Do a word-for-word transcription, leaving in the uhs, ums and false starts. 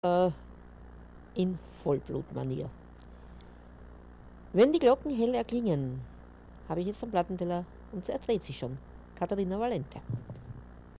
äh, in Vollblutmanier. Wenn die Glocken hell erklingen, habe ich jetzt am Plattenteller und er dreht sich schon. Katharina Valente.